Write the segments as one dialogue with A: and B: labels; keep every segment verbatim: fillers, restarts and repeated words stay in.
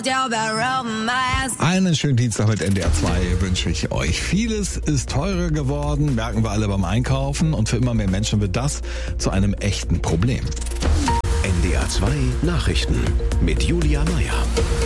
A: Einen schönen Dienstag mit N D R zwei wünsche ich euch. Vieles ist teurer geworden, merken wir alle beim Einkaufen, und für immer mehr Menschen wird das zu einem echten Problem.
B: N D R zwei Nachrichten mit Julia Meyer.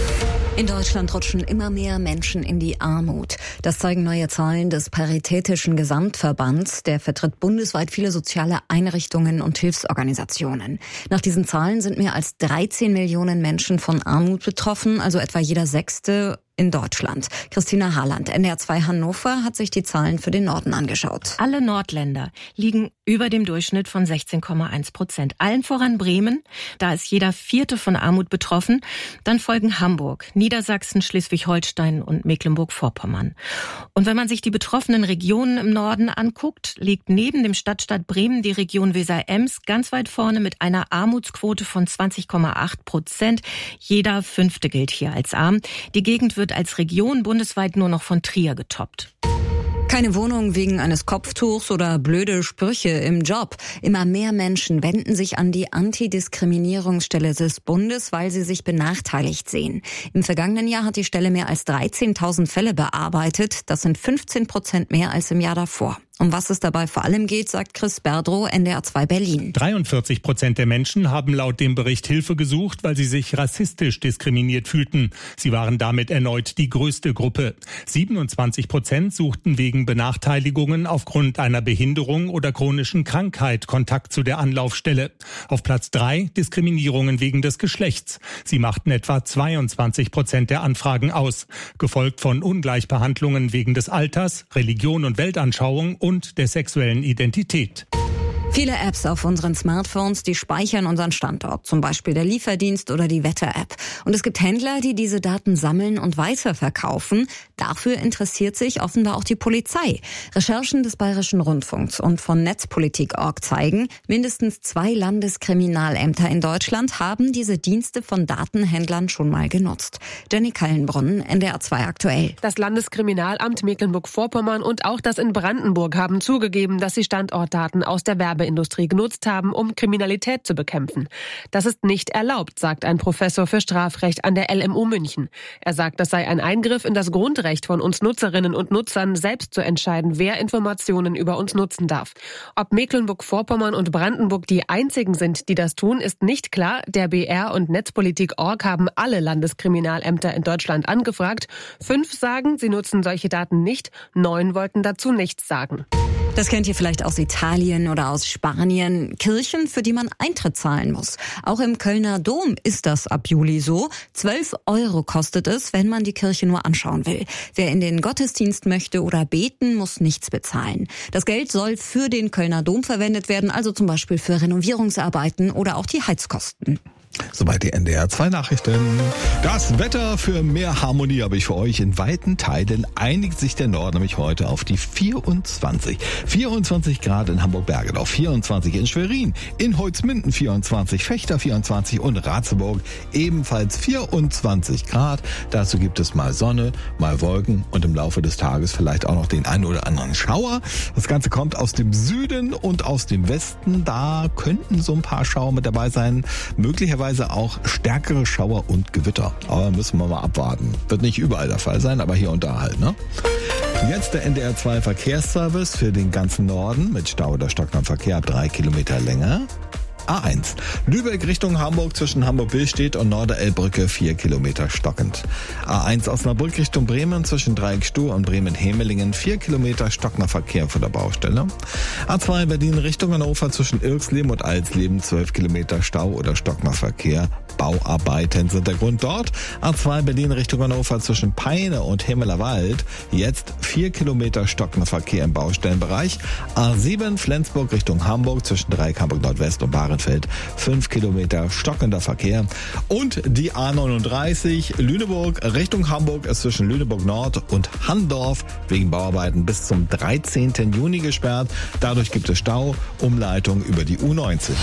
C: In Deutschland rutschen immer mehr Menschen in die Armut. Das zeigen neue Zahlen des Paritätischen Gesamtverbands. Der vertritt bundesweit viele soziale Einrichtungen und Hilfsorganisationen. Nach diesen Zahlen sind mehr als dreizehn Millionen Menschen von Armut betroffen, also etwa jeder Sechste in Deutschland. Christina Harland, N D R zwei Hannover, hat sich die Zahlen für den Norden angeschaut.
D: Alle Nordländer liegen über dem Durchschnitt von sechzehn Komma eins Prozent. Allen voran Bremen, da ist jeder Vierte von Armut betroffen. Dann folgen Hamburg, Niedersachsen, Schleswig-Holstein und Mecklenburg-Vorpommern. Und wenn man sich die betroffenen Regionen im Norden anguckt, liegt neben dem Stadtstaat Bremen die Region Weser-Ems ganz weit vorne mit einer Armutsquote von zwanzig Komma acht Prozent. Jeder Fünfte gilt hier als arm. Die Gegend wird als Region bundesweit nur noch von Trier getoppt.
C: Keine Wohnung wegen eines Kopftuchs oder blöde Sprüche im Job. Immer mehr Menschen wenden sich an die Antidiskriminierungsstelle des Bundes, weil sie sich benachteiligt sehen. Im vergangenen Jahr hat die Stelle mehr als dreizehntausend Fälle bearbeitet. Das sind fünfzehn Prozent mehr als im Jahr davor. Um was es dabei vor allem geht, sagt Chris Berdrow, N D R zwei Berlin.
E: dreiundvierzig Prozent der Menschen haben laut dem Bericht Hilfe gesucht, weil sie sich rassistisch diskriminiert fühlten. Sie waren damit erneut die größte Gruppe. siebenundzwanzig Prozent suchten wegen Benachteiligungen aufgrund einer Behinderung oder chronischen Krankheit Kontakt zu der Anlaufstelle. Auf Platz drei Diskriminierungen wegen des Geschlechts. Sie machten etwa zweiundzwanzig Prozent der Anfragen aus, gefolgt von Ungleichbehandlungen wegen des Alters, Religion und Weltanschauung und der sexuellen Identität.
C: Viele Apps auf unseren Smartphones, die speichern unseren Standort, zum Beispiel der Lieferdienst oder die Wetter-App. Und es gibt Händler, die diese Daten sammeln und weiterverkaufen. Dafür interessiert sich offenbar auch die Polizei. Recherchen des Bayerischen Rundfunks und von Netzpolitik Punkt org zeigen, mindestens zwei Landeskriminalämter in Deutschland haben diese Dienste von Datenhändlern schon mal genutzt. Jenny Kallenbrunn, N D R zwei aktuell.
F: Das Landeskriminalamt Mecklenburg-Vorpommern und auch das in Brandenburg haben zugegeben, dass sie Standortdaten aus der Werbe Industrie genutzt haben, um Kriminalität zu bekämpfen. Das ist nicht erlaubt, sagt ein Professor für Strafrecht an der L M U München. Er sagt, das sei ein Eingriff in das Grundrecht von uns Nutzerinnen und Nutzern, selbst zu entscheiden, wer Informationen über uns nutzen darf. Ob Mecklenburg-Vorpommern und Brandenburg die einzigen sind, die das tun, ist nicht klar. Der B R und Netzpolitik Punkt org haben alle Landeskriminalämter in Deutschland angefragt. Fünf sagen, sie nutzen solche Daten nicht. Neun wollten dazu nichts sagen.
C: Das kennt ihr vielleicht aus Italien oder aus Spanien. Kirchen, für die man Eintritt zahlen muss. Auch im Kölner Dom ist das ab Juli so. Zwölf Euro kostet es, wenn man die Kirche nur anschauen will. Wer in den Gottesdienst möchte oder beten, muss nichts bezahlen. Das Geld soll für den Kölner Dom verwendet werden, also zum Beispiel für Renovierungsarbeiten oder auch die Heizkosten.
A: Soweit die N D R zwei Nachrichten. Das Wetter für mehr Harmonie habe ich für euch. In weiten Teilen einigt sich der Norden nämlich heute auf die vierundzwanzig. vierundzwanzig Grad in Hamburg-Bergedorf, vierundzwanzig in Schwerin, in Holzminden vierundzwanzig, Fechter vierundzwanzig und Ratzeburg ebenfalls vierundzwanzig Grad. Dazu gibt es mal Sonne, mal Wolken und im Laufe des Tages vielleicht auch noch den einen oder anderen Schauer. Das Ganze kommt aus dem Süden und aus dem Westen. Da könnten so ein paar Schauer mit dabei sein. Möglicherweise auch stärkere Schauer und Gewitter. Aber müssen wir mal abwarten. Wird nicht überall der Fall sein, aber hier und da halt, ne? Jetzt der N D R zwei Verkehrsservice für den ganzen Norden mit Stau oder stockendem Verkehr ab drei Kilometer Länge. A eins. Lübeck Richtung Hamburg zwischen Hamburg-Billstedt und Norderelbbrücke vier Kilometer stockend. A eins Osnabrück Richtung Bremen zwischen Dreieckstuhl und Bremen-Hemelingen vier Kilometer stockender Verkehr vor der Baustelle. A zwei Berlin Richtung Hannover zwischen Irksleben und Alsleben zwölf Kilometer Stau oder stockender Verkehr. Bauarbeiten sind der Grund dort. A zwei Berlin Richtung Hannover zwischen Peine und Himmelerwald jetzt vier Kilometer stockender Verkehr im Baustellenbereich. A sieben Flensburg Richtung Hamburg zwischen Dreieck Hamburg Nordwest und Barenfeld fünf Kilometer stockender Verkehr. Und die A neununddreißig Lüneburg Richtung Hamburg ist zwischen Lüneburg Nord und Handorf wegen Bauarbeiten bis zum dreizehnten Juni gesperrt. Dadurch gibt es Stau, Umleitung über die U neunzig.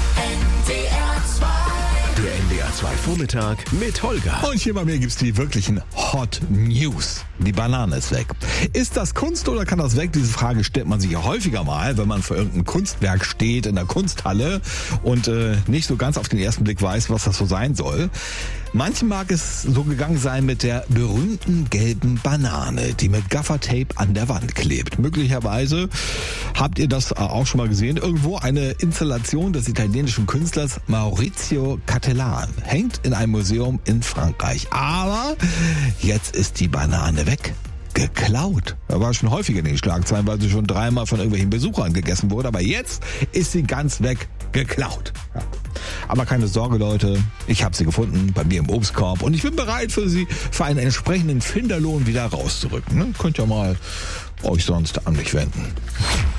B: Der N D R zwei Vormittag mit Holger.
A: Und hier bei mir gibt's die wirklichen Hot News. Die Banane ist weg. Ist das Kunst oder kann das weg? Diese Frage stellt man sich ja häufiger mal, wenn man vor irgendeinem Kunstwerk steht in der Kunsthalle und äh, nicht so ganz auf den ersten Blick weiß, was das so sein soll. Manchen mag es so gegangen sein mit der berühmten gelben Banane, die mit Gaffertape an der Wand klebt. Möglicherweise habt ihr das auch schon mal gesehen. Irgendwo eine Installation des italienischen Künstlers Maurizio Cattelan. Hängt in einem Museum in Frankreich. Aber jetzt ist die Banane weg. Geklaut. Da war schon häufiger in den Schlagzeilen, weil sie schon dreimal von irgendwelchen Besuchern gegessen wurde. Aber jetzt ist sie ganz weg. Geklaut. Ja. Aber keine Sorge, Leute. Ich habe sie gefunden bei mir im Obstkorb. Und ich bin bereit für sie für einen entsprechenden Finderlohn wieder rauszurücken. Ne? Könnt ihr mal euch sonst an mich wenden.